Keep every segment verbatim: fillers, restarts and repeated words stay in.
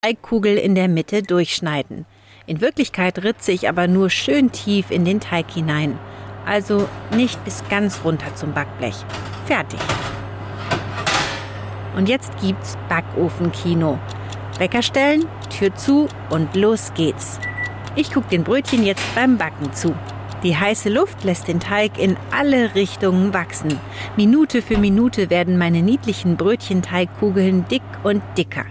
Teigkugel in der Mitte durchschneiden. In Wirklichkeit ritze ich aber nur schön tief in den Teig hinein. Also nicht bis ganz runter zum Backblech. Fertig. Und jetzt gibt's Backofenkino. Wecker stellen, Tür zu und los geht's. Ich gucke den Brötchen jetzt beim Backen zu. Die heiße Luft lässt den Teig in alle Richtungen wachsen. Minute für Minute werden meine niedlichen Brötchenteigkugeln dick und dicker.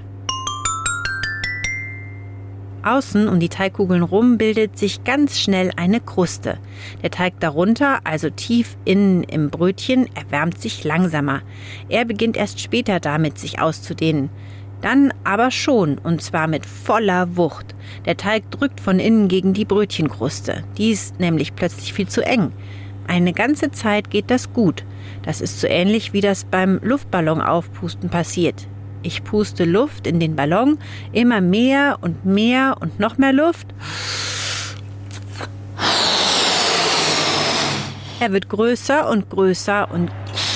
Außen um die Teigkugeln rum bildet sich ganz schnell eine Kruste. Der Teig darunter, also tief innen im Brötchen, erwärmt sich langsamer. Er beginnt erst später damit, sich auszudehnen. Dann aber schon, und zwar mit voller Wucht. Der Teig drückt von innen gegen die Brötchenkruste. Die ist nämlich plötzlich viel zu eng. Eine ganze Zeit geht das gut. Das ist so ähnlich, wie das beim Luftballonaufpusten passiert. Ich puste Luft in den Ballon, immer mehr und mehr und noch mehr Luft. Er wird größer und größer und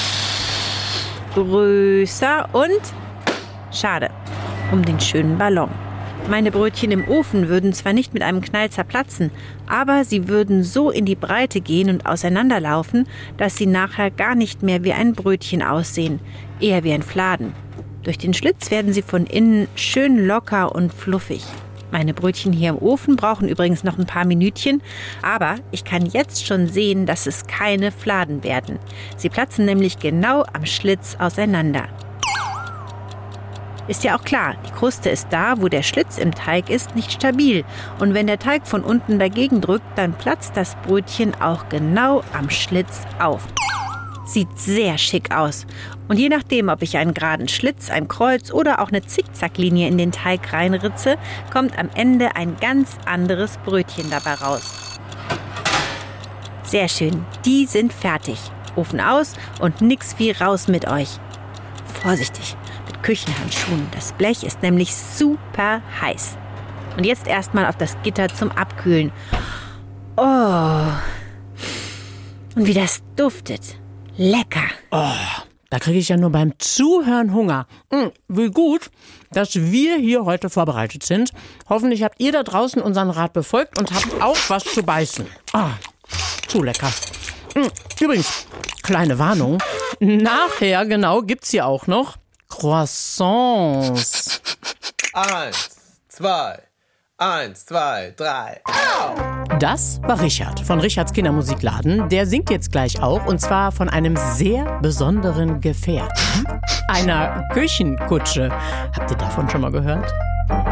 größer und schade um den schönen Ballon. Meine Brötchen im Ofen würden zwar nicht mit einem Knall zerplatzen, aber sie würden so in die Breite gehen und auseinanderlaufen, dass sie nachher gar nicht mehr wie ein Brötchen aussehen, eher wie ein Fladen. Durch den Schlitz werden sie von innen schön locker und fluffig. Meine Brötchen hier im Ofen brauchen übrigens noch ein paar Minütchen, aber ich kann jetzt schon sehen, dass es keine Fladen werden. Sie platzen nämlich genau am Schlitz auseinander. Ist ja auch klar, die Kruste ist da, wo der Schlitz im Teig ist, nicht stabil. Und wenn der Teig von unten dagegen drückt, dann platzt das Brötchen auch genau am Schlitz auf. Sieht sehr schick aus. Und je nachdem, ob ich einen geraden Schlitz, ein Kreuz oder auch eine Zickzacklinie in den Teig reinritze, kommt am Ende ein ganz anderes Brötchen dabei raus. Sehr schön, die sind fertig. Ofen aus und nix wie raus mit euch. Vorsichtig, mit Küchenhandschuhen. Das Blech ist nämlich super heiß. Und jetzt erstmal auf das Gitter zum Abkühlen. Oh, und wie das duftet. Lecker. Oh, da kriege ich ja nur beim Zuhören Hunger. Hm, wie gut, dass wir hier heute vorbereitet sind. Hoffentlich habt ihr da draußen unseren Rat befolgt und habt auch was zu beißen. Ah, zu lecker. Hm, übrigens, kleine Warnung. Nachher, genau, gibt's hier auch noch Croissants. Eins, zwei, eins, zwei, drei. Au! Das war Richard von Richards Kindermusikladen. Der singt jetzt gleich auch, und zwar von einem sehr besonderen Gefährt. Einer Küchenkutsche. Habt ihr davon schon mal gehört?